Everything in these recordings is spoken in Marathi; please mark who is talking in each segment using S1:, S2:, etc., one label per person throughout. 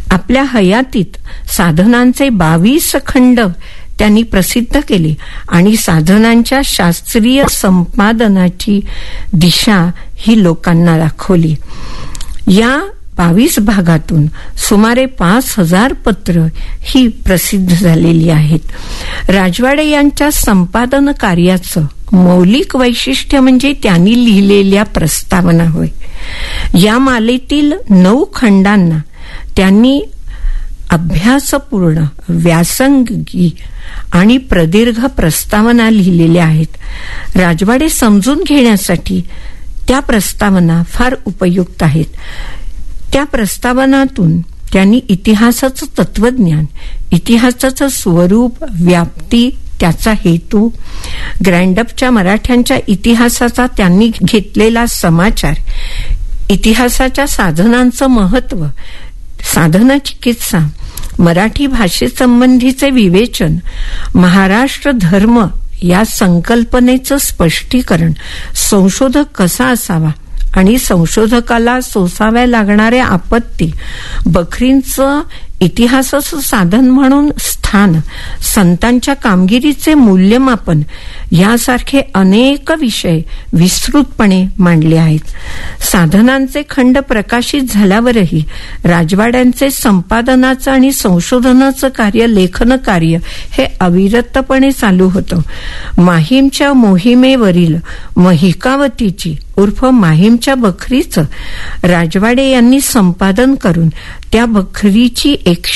S1: आपल्या हयातीत साधनांचे 22 खंड त्यांनी प्रसिद्ध केले आणि साधनांच्या शास्त्रीय संपादनाची दिशा ही लोकांना दाखवली. या 22 भागातून सुमारे 5000 पत्र ही प्रसिद्ध झालेली आहेत. राजवाडे यांच्या संपादन कार्याचं मौलिक वैशिष्ट्य म्हणजे त्यांनी लिहिलेल्या प्रस्तावना होय. या मालेतील 9 खंडांना त्यांनी अभ्यासपूर्ण, व्यासंगी आणि प्रदीर्घ प्रस्तावना लिहिलेल्या आहेत. राजवाडे समजून घेण्यासाठी त्या प्रस्तावना फार उपयुक्त आहेत. त्या प्रस्तावनातून त्यांनी इतिहासाचं तत्वज्ञान, इतिहासाचं स्वरूप, व्याप्ती, त्याचा हेतू, ग्रँडअपच्या मराठ्यांच्या इतिहासाचा त्यांनी घेतलेला समाचार, इतिहासाच्या साधनांचं महत्व, साधना चिकित्सा, मराठी भाषेसंबंधीचे विवेचन, महाराष्ट्र धर्म या संकल्पनेचं स्पष्टीकरण, संशोधक कसा असावा आणि संशोधकाला सोसाव्या लागणाऱ्या आपत्ती, बखरींचं इतिहासाचं साधन म्हणून स्थान, संतांच्या कामगिरीचे मूल्यमापन यासारखे अनेक विषय विस्तृतपणे मांडले आहेत. साधनांचे खंड प्रकाशित झाल्यावरही राजवाड्यांचे संपादनाचं आणि संशोधनाचं कार्य, लेखन कार्य हे अविरतपणे चालू होतं. माहीमच्या मोहिमेवरील महिकावतीची उर्फ माहीमच्या बखरीचं राजवाडे यांनी संपादन करून त्या बखरीची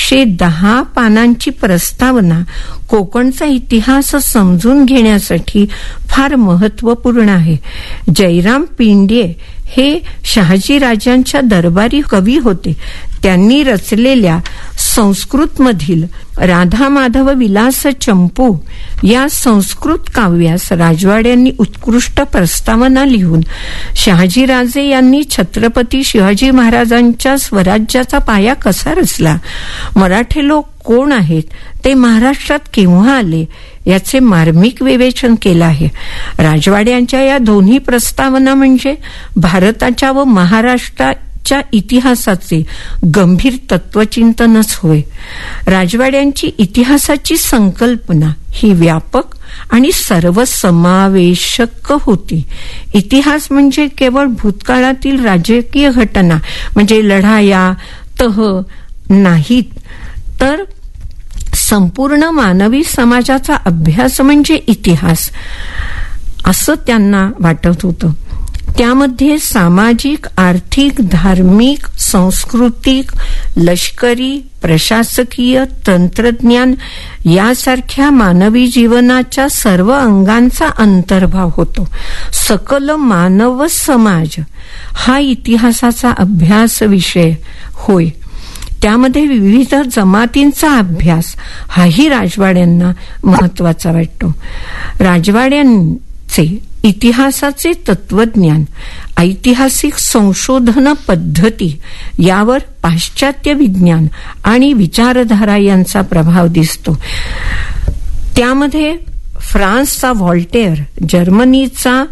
S1: 110 पानांची प्रस्तावना कोकणचा इतिहास समजून घेण्यासाठी फार महत्वपूर्ण आहे. जयराम पिंड्ये हे शहाजीराजांच्या दरबारी कवी होते. त्यांनी रचलेल्या संस्कृतमधील राधा माधव विलास चंपू या संस्कृत काव्यास राजवाड्यांनी उत्कृष्ट प्रस्तावना लिहून शहाजीराजे यांनी छत्रपती शिवाजी महाराजांच्या स्वराज्याचा पाया कसा रचला, मराठी लोक कोण आहेत, ते महाराष्ट्रात केव्हा आले याचे मार्मिक विवेचन केलं आहे. राजवाड्यांच्या या दोन्ही प्रस्तावना म्हणजे भारताच्या व महाराष्ट्राच्या इतिहासाचे गंभीर तत्वचिंतनच होय. राजवाड्यांची इतिहासाची संकल्पना ही व्यापक आणि सर्वसमावेशक होती. इतिहास म्हणजे केवळ भूतकाळातील राजकीय घटना म्हणजे लढाया, तह नाहीत, तर संपूर्ण मानवी समाजाचा अभ्यास म्हणजे इतिहास असं त्यांना वाटत होतं. त्यामध्ये सामाजिक, आर्थिक, धार्मिक, सांस्कृतिक, लष्करी, प्रशासकीय, तंत्रज्ञान यासारख्या मानवी जीवनाच्या सर्व अंगांचा अंतर्भाव होतो. सकल मानव समाज हा इतिहासाचा अभ्यास विषय होय. त्यामध्ये विविध जमातींचा अभ्यास हाही राजवाड्यांना महत्वाचा वाटतो. राजवाड्यांचे इतिहासाचे तत्वज्ञान, ऐतिहासिक संशोधन पद्धती यावर पाश्चात्य विज्ञान आणि विचारधारा यांचा प्रभाव दिसतो. त्यामध्ये फ्रान्सचा व्हॉल्टेअर, जर्मनीचा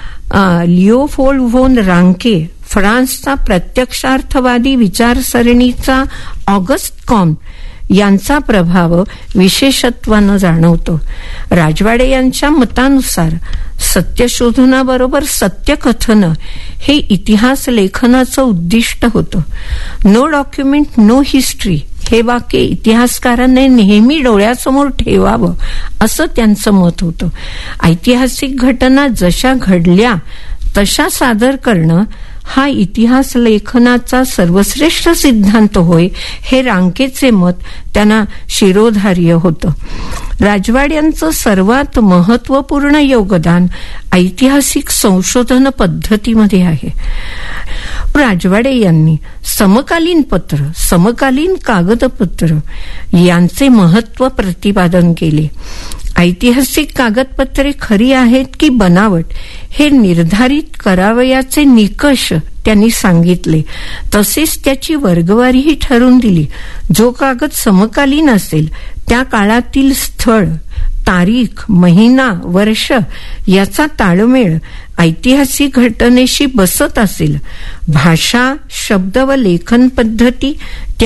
S1: लिओपोल्ड व्होन रांके, फ्रान्सचा प्रत्यक्षार्थवादी विचारसरणीचा ऑगस्ट कॉम्ट यांचा प्रभाव विशेषत्वानं जाणवतो. राजवाडे यांच्या मतानुसार सत्यशोधनाबरोबर सत्यकथन हे इतिहास लेखनाचं उद्दिष्ट होतं. नो डॉक्युमेंट नो हिस्ट्री हे वाक्य इतिहासकारांनी नेहमी डोळ्यासमोर ठेवावं असं त्यांचं मत होतं. ऐतिहासिक घटना जशा घडल्या तशा सादर करणं हा इतिहास लेखनाचा सर्वश्रेष्ठ सिद्धांत होय हे रांकेचे मत त्यांना शिरोधार्य होतं. राजवाड्यांचं सर्वात महत्वपूर्ण योगदान ऐतिहासिक संशोधन पद्धतीमध्ये आहे. राजवाडे यांनी समकालीन पत्र, समकालीन कागदपत्र यांचे महत्व प्रतिपादन केले. ऐतिहासिक कागदपत्रे खरी आहेत की बनावट हे निर्धारित करावयाचे निकष त्यांनी सांगितले. तसेच त्याची वर्गवारीही ठरवून दिली. जो कागद समकालीन असेल त्या काळातील स्थळ, तारीख, महिना, वर्ष याचा ताळमेळ ऐतिहासिक घटनेशी बसत असेल, भाषा, शब्द व लेखन पद्धती